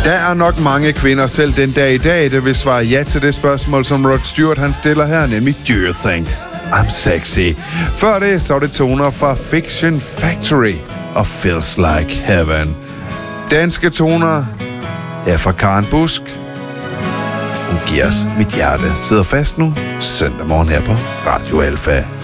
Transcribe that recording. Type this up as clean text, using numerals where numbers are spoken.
Der er nok mange kvinder selv den dag i dag, der vil svare ja til det spørgsmål, som Rod Stewart han stiller her, nemlig Do you think I'm sexy? Før det, så er det toner fra Fiction Factory og Feels Like Heaven. Danske toner er fra Karen Busk. Hun giver os mit hjerte. Sidder fast nu søndag morgen her på Radio Alfa.